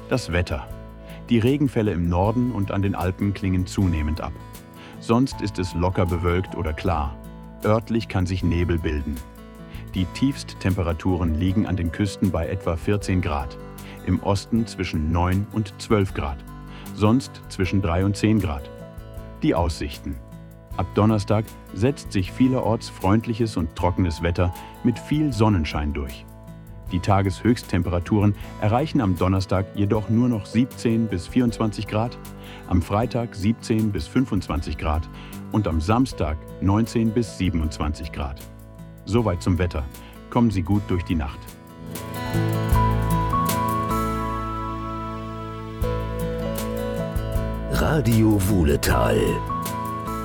Das Wetter. Die Regenfälle im Norden und an den Alpen klingen zunehmend ab. Sonst ist es locker bewölkt oder klar. Örtlich kann sich Nebel bilden. Die Tiefsttemperaturen liegen an den Küsten bei etwa 14 Grad, im Osten zwischen 9 und 12 Grad, sonst zwischen 3 und 10 Grad. Die Aussichten. Ab Donnerstag setzt sich vielerorts freundliches und trockenes Wetter mit viel Sonnenschein durch. Die Tageshöchsttemperaturen erreichen am Donnerstag jedoch nur noch 17 bis 24 Grad, am Freitag 17 bis 25 Grad und am Samstag 19 bis 27 Grad. Soweit zum Wetter. Kommen Sie gut durch die Nacht. Radio Wuhletal.